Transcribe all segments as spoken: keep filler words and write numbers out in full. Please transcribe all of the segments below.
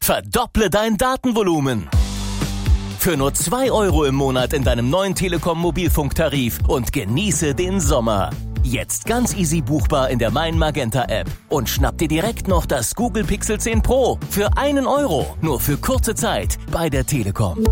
Verdopple dein Datenvolumen. Für nur zwei Euro im Monat in deinem neuen Telekom-Mobilfunktarif und genieße den Sommer. Jetzt ganz easy buchbar in der Mein Magenta App. Und schnapp dir direkt noch das Google Pixel zehn Pro für einen Euro. Nur für kurze Zeit bei der Telekom.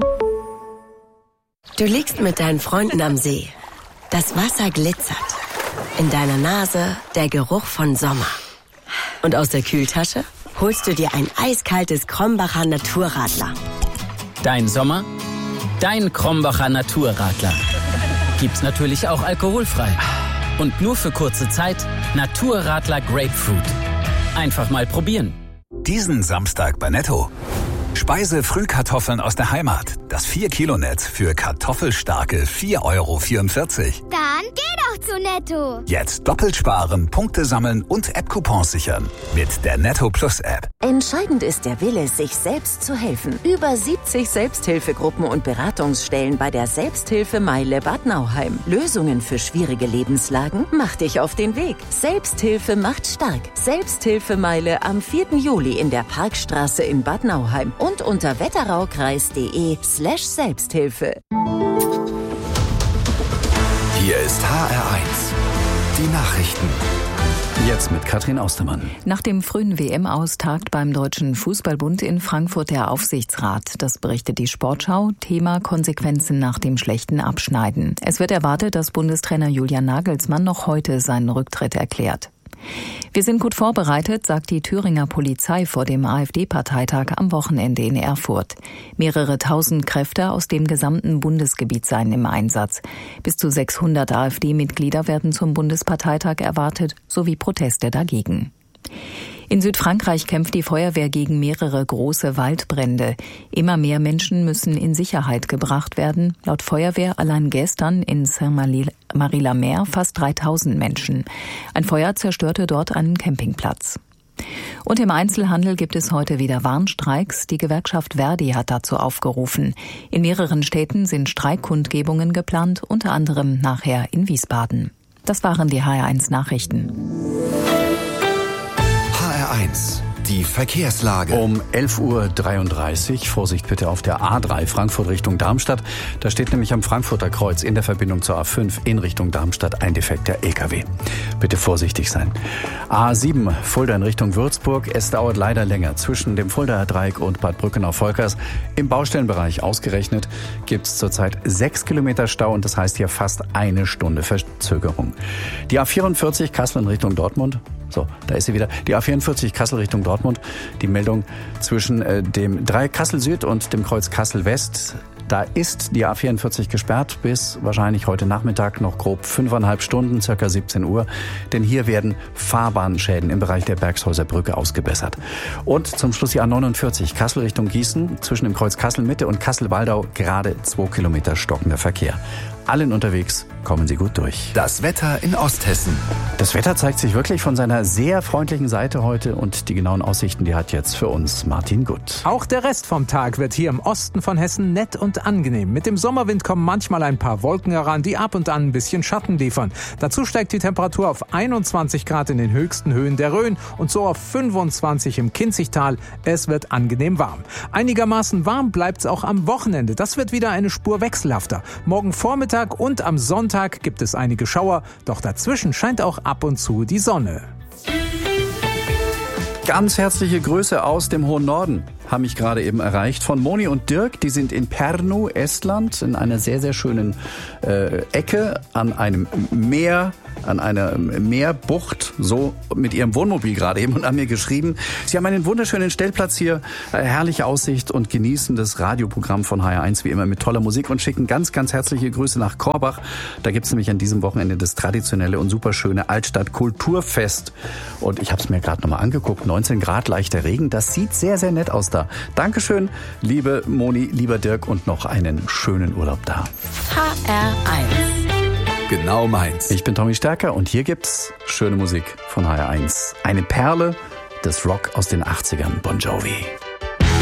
Du liegst mit deinen Freunden am See. Das Wasser glitzert. In deiner Nase der Geruch von Sommer. Und aus der Kühltasche holst du dir ein eiskaltes Krombacher Naturradler. Dein Sommer, dein Krombacher Naturradler. Gibt's natürlich auch alkoholfrei. Und nur für kurze Zeit Naturradler Grapefruit. Einfach mal probieren. Diesen Samstag bei Netto. Speise-Frühkartoffeln aus der Heimat. Das vier Kilo Netz für kartoffelstarke vier Euro vierundvierzig. Dann geh doch zu Netto. Jetzt doppelt sparen, Punkte sammeln und App-Coupons sichern. Mit der Netto Plus App. Entscheidend ist der Wille, sich selbst zu helfen. Über siebzig Selbsthilfegruppen und Beratungsstellen bei der Selbsthilfemeile Bad Nauheim. Lösungen für schwierige Lebenslagen? Mach dich auf den Weg. Selbsthilfe macht stark. Selbsthilfemeile am vierten Juli in der Parkstraße in Bad Nauheim. Und unter wetteraukreis.de slash Selbsthilfe. Hier ist H R eins. Die Nachrichten. Jetzt mit Katrin Austermann. Nach dem frühen W M-Aus tagt beim Deutschen Fußballbund in Frankfurt der Aufsichtsrat. Das berichtet die Sportschau. Thema Konsequenzen nach dem schlechten Abschneiden. Es wird erwartet, dass Bundestrainer Julian Nagelsmann noch heute seinen Rücktritt erklärt. Wir sind gut vorbereitet, sagt die Thüringer Polizei vor dem AfD-Parteitag am Wochenende in Erfurt. Mehrere tausend Kräfte aus dem gesamten Bundesgebiet seien im Einsatz. Bis zu sechshundert AfD-Mitglieder werden zum Bundesparteitag erwartet, sowie Proteste dagegen. In Südfrankreich kämpft die Feuerwehr gegen mehrere große Waldbrände. Immer mehr Menschen müssen in Sicherheit gebracht werden. Laut Feuerwehr allein gestern in Saint-Marie-la-Mer fast dreitausend Menschen. Ein Feuer zerstörte dort einen Campingplatz. Und im Einzelhandel gibt es heute wieder Warnstreiks. Die Gewerkschaft Verdi hat dazu aufgerufen. In mehreren Städten sind Streikkundgebungen geplant, unter anderem nachher in Wiesbaden. Das waren die H R eins Nachrichten. H R eins. Die Verkehrslage. Um elf Uhr dreiunddreißig, Vorsicht bitte auf der A drei Frankfurt Richtung Darmstadt. Da steht nämlich am Frankfurter Kreuz in der Verbindung zur A fünf in Richtung Darmstadt ein defekter L K W. Bitte vorsichtig sein. A sieben Fulda in Richtung Würzburg. Es dauert leider länger. Zwischen dem Fuldaer Dreieck und Bad Brückenau-Volkers im Baustellenbereich ausgerechnet gibt es zurzeit sechs Kilometer Stau und das heißt hier fast eine Stunde Verzögerung. Die A vierundvierzig Kassel in Richtung Dortmund. So, da ist sie wieder. Die A vierundvierzig Kassel Richtung Dortmund. Die Meldung zwischen äh, dem Dreieck Kassel Süd und dem Kreuz Kassel West. Da ist die A vierundvierzig gesperrt bis wahrscheinlich heute Nachmittag noch grob fünfeinhalb Stunden, circa siebzehn Uhr. Denn hier werden Fahrbahnschäden im Bereich der Bergshäuser Brücke ausgebessert. Und zum Schluss die A neunundvierzig Kassel Richtung Gießen. Zwischen dem Kreuz Kassel Mitte und Kassel-Waldau gerade zwei Kilometer stockender Verkehr. Allen unterwegs, kommen Sie gut durch. Das Wetter in Osthessen. Das Wetter zeigt sich wirklich von seiner sehr freundlichen Seite heute und die genauen Aussichten, die hat jetzt für uns Martin Gutt. Auch der Rest vom Tag wird hier im Osten von Hessen nett und angenehm. Mit dem Sommerwind kommen manchmal ein paar Wolken heran, die ab und an ein bisschen Schatten liefern. Dazu steigt die Temperatur auf einundzwanzig Grad in den höchsten Höhen der Rhön und so auf fünfundzwanzig im Kinzigtal. Es wird angenehm warm. Einigermaßen warm bleibt's auch am Wochenende. Das wird wieder eine Spur wechselhafter. Morgen Vormittag und am Sonntag gibt es einige Schauer, doch dazwischen scheint auch ab und zu die Sonne. Ganz herzliche Grüße aus dem hohen Norden haben mich gerade eben erreicht von Moni und Dirk. Die sind in Pärnu, Estland, in einer sehr, sehr schönen äh, Ecke an einem Meer, an einer Meerbucht, so mit ihrem Wohnmobil gerade eben und haben mir geschrieben, sie haben einen wunderschönen Stellplatz hier, äh, herrliche Aussicht und genießen das Radioprogramm von H R eins wie immer mit toller Musik und schicken ganz, ganz herzliche Grüße nach Korbach. Da gibt's nämlich an diesem Wochenende das traditionelle und superschöne Altstadt-Kulturfest. Und ich habe es mir gerade nochmal angeguckt, neunzehn Grad, leichter Regen, das sieht sehr, sehr nett aus da. Dankeschön, liebe Moni, lieber Dirk und noch einen schönen Urlaub da. H R eins. Genau meins. Ich bin Tommy Stärker und hier gibt's schöne Musik von H R eins. Eine Perle des Rock aus den achtzigern, Bon Jovi.